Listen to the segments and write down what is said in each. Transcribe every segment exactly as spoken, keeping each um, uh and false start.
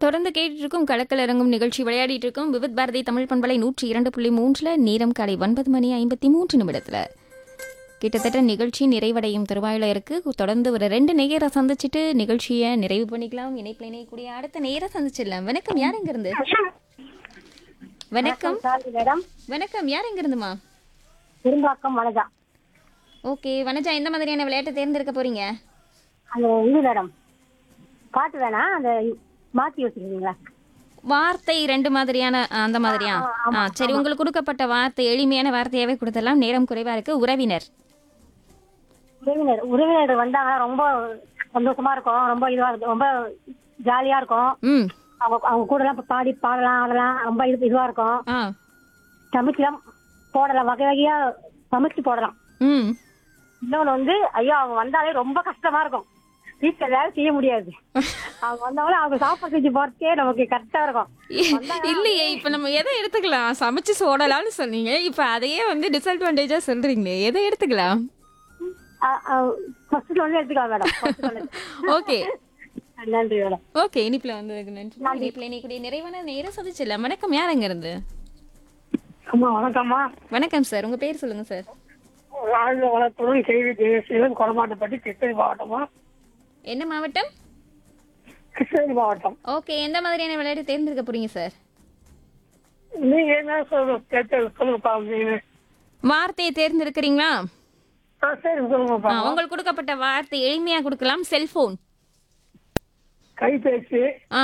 தொடர்ந்து கேட்டுட்டு இருக்கும் கலக்கல் இறங்கும் நிகழ்ச்சி விளையாடிட்டு இருக்கும் விவித் பாரதி தமிழ் பண்பலை நூற்றி இரண்டு புள்ளி மூன்றுல நேரம் காலை ஒன்பது மணி ஐம்பத்தி மூன்று நிமிடத்துல கிட்டத்தட்ட நிகழ்ச்சி நிறைவடையும் தருவாயில இருக்கு. தொடர்ந்து ஒரு ரெண்டு நேர சந்திச்சுட்டு நிகழ்ச்சியை நிறைவு பண்ணிக்கலாம். இணைப்பில் இணையக்கூடிய அடுத்த நேர சந்திச்சிடலாம். வணக்கம், யார் எங்க இருந்து? வணக்கம் வணக்கம், யார் எங்க இருந்துமா? திரும்பாக்கம் வனஜா. ஓகே வனஜா, எந்த மாதிரியான விளையாட்டை தேர்ந்தெடுக்க போறீங்க? அந்த இது மேடம் பாட்டு வேணா அந்த மாத்தி வச்சிருக்கீங்களா? வார்த்தை ரெண்டு மாதிரியான அந்த மாதிரியா? ஆ சரி, உங்களுக்கு கொடுக்கப்பட்ட வார்த்தை எளிமையான வார்த்தையாவே கொடுத்துடலாம். நேரம் குறைவா இருக்கு. உறவினர். உறவினர் உறவினர் வந்தாங்க ரொம்ப சந்தோஷமா இருக்கும், ரொம்ப இதுவா இருக்கும், ரொம்ப ஜாலியா இருக்கும். ம் அவங்க அவங்க கூட எல்லாம் பாடி பாடலாம் ஆடலாம், ரொம்ப இது இதுவா இருக்கும். ஆ சமைக்கலாம் போடலாம், வகை வகையா சமைச்சு போடலாம். ம் இன்னொன்னு வந்து ஐயோ அவங்க வந்தாலே ரொம்ப கஷ்டமா இருக்கும், வீட்டுல வேலை செய்ய முடியாது. அவங்க வந்தாலும் அவங்க சாப்பாடு செஞ்சு போறதுக்கே நமக்கு கரெக்டா இருக்கும். இல்லையே, இப்ப நம்ம எதை எடுத்துக்கலாம்? சமைச்சு சோடலாம்னு சொன்னீங்க, இப்ப அதையே வந்து டிஸ்அட்வான்டேஜா சொல்றீங்களே, எதை எடுத்துக்கலாம்? ஃபர்ஸ்ட் வந்து எடுத்துக்கலாம் மேடம். ஓகே நன்றி மேடம். ஓகே, இனிப்புல வந்ததுக்கு நன்றி. இனிப்புல இன்னைக்கு நிறைவான நேரம் சந்திச்சிடலாம். வணக்கம், யார் எங்க இருந்து? அம்மா வணக்கம்மா. வணக்கம் சார், உங்க பேர் சொல்லுங்க சார். வாழ்ந்த வளத்துடன் கேள்வி தேசியம் கொடமாட்டப்பட்டி கிருஷ்ணகிரி மாவட்டமா? என்ன மாவட்டம்? கிருஷ்ணகிரி மாவட்டம். ஓகே, எந்த மாதிரியான விளையாட்டு தேர்ந்தெடுக்க போறீங்க சார்? நீங்க என்ன சொல்லுங்க. வார்த்தையை தேர்ந்தெடுக்கிறீங்களா? சரி சொல்லுங்க. உங்களுக்கு கொடுக்கப்பட்ட வார்த்தை எளிமையா கொடுக்கலாம். செல்போன். கைபேசி. ஆ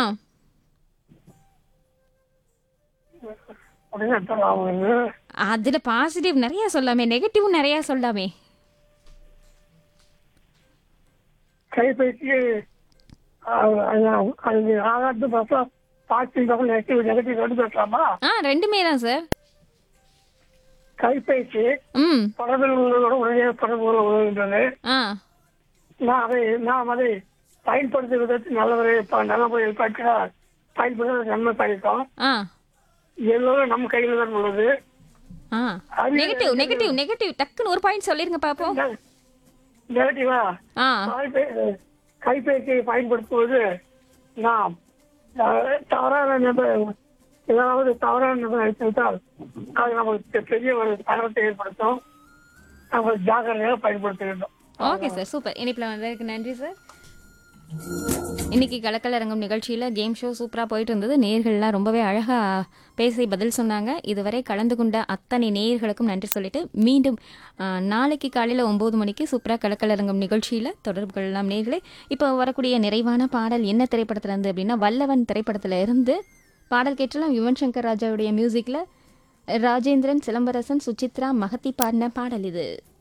அதுல பாசிட்டிவ் நிறைய சொல்லாமே, நெகட்டிவ் நிறைய சொல்லாமே. கைபேசி ரெண்டுமே தான் சார். கைபேசி ம் தொடர்பில் உள்ளதோடு உடனடியாக தொடர்பு கொள்ள உதவுகின்றது. ஆ நான் அதை நாம் அதை பயன்படுத்துவதற்கு நல்லவரை நல்ல முறையில் பற்றினால் பயன்படுத்த நன்மை பயக்கும். ஆ எல்லோரும் நம்ம கையில் தான் உள்ளது. ஆ நெகட்டிவ் நெகட்டிவ் நெகட்டிவ் டக்குன்னு ஒரு பாயிண்ட் சொல்லிருங்க பாப்போம். நெகட்டிவா? ஆ கைபேசியை பயன்படுத்துவது நாம் தவறான நபர் ஏதாவது தவறான நபர் அழைத்துவிட்டால் அது நமக்கு பெரிய ஒரு தகவத்தை ஏற்படுத்தும். நம்ம ஜாக்கிரதையாக பயன்படுத்த வேண்டும். Okay sir, super. இனிப்புல வந்ததுக்கு நன்றி சார். இன்னைக்கு கலக்கல் அரங்கம் நிகழ்ச்சியில் கேம் ஷோ சூப்பராக போயிட்டு இருந்தது. நேயர்கள்லாம் ரொம்பவே அழகாக பேசி பதில் சொன்னாங்க. இதுவரை கலந்து கொண்ட அத்தனை நேயர்களுக்கும் நன்றி சொல்லிட்டு மீண்டும் நாளைக்கு காலையில் ஒம்பது மணிக்கு சூப்பராக கலக்கல் அரங்கம் நிகழ்ச்சியில் தொடர்பு கொள்ளலாம் நேயர்களே. இப்போ வரக்கூடிய நிறைவான பாடல் என்ன திரைப்படத்தில் இருந்து அப்படின்னா வல்லவன் திரைப்படத்தில் இருந்து பாடல் கேட்டலாம். யுவன் சங்கர் ராஜாவுடைய மியூசிக்கில் ராஜேந்திரன், சிலம்பரசன், சுசித்ரா, மகத்தி பாடின பாடல் இது.